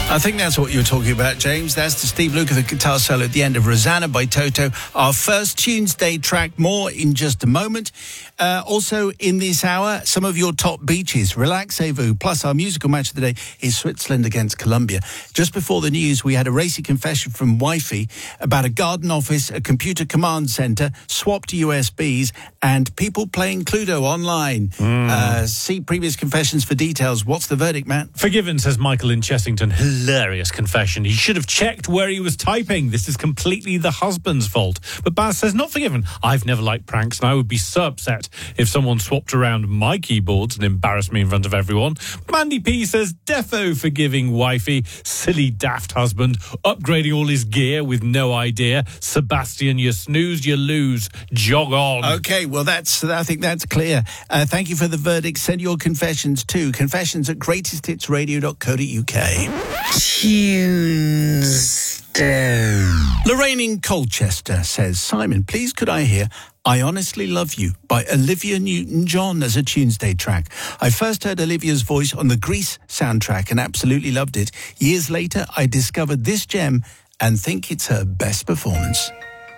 I think that's what you were talking about, James. That's the Steve Lukather the guitar solo at the end of Rosanna by Toto. Our first Tuesday track, more in just a moment. Also in this hour, some of your top beaches, Relaxez-vous. Plus our musical match of the day is Switzerland against Colombia. Just before the news, we had a racy confession from Wifey about a garden office, a computer command centre, swapped USBs, and people playing Cluedo online. See previous confessions for details. What's the verdict, Matt? Forgiven, says Michael in Chessington. Hilarious confession. He should have checked where he was typing. This is completely the husband's fault. But Baz says, not forgiven. I've never liked pranks, and I would be so upset if someone swapped around my keyboards and embarrassed me in front of everyone. Mandy P says, defo forgiving Wifey. Silly daft husband. Upgrading all his gear with no idea. Sebastian, you snooze, you lose. Jog on. Okay, well, I think that's clear. Thank you for the verdict. Send your confessions to confessions@greatesthitsradio.co.uk. Tuesday. Lorraine in Colchester says, Simon, please could I hear I Honestly Love You by Olivia Newton-John as a Tuesday track. I first heard Olivia's voice on the Grease soundtrack and absolutely loved it. Years later, I discovered this gem and think it's her best performance.